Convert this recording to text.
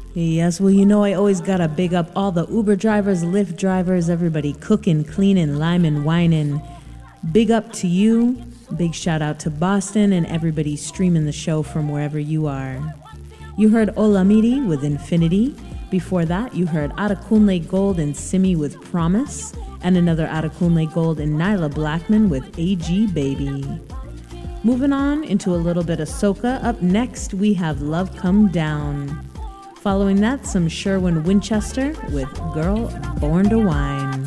Yes, well, you know, I always gotta big up all the Uber drivers, Lyft drivers, everybody cooking, cleaning, liming, whining. Big up to you. Big shout out to Boston and everybody streaming the show from wherever you are. You heard Olamide with Infinity. Before that, you heard Adekunle Gold and Simi with Promise, and another Adekunle Gold and Nyla Blackman with AG Baby. Moving on into a little bit of soca. Up next, we have Love Come Down. Following that, some Sherwin Winchester with Girl Born to Wine.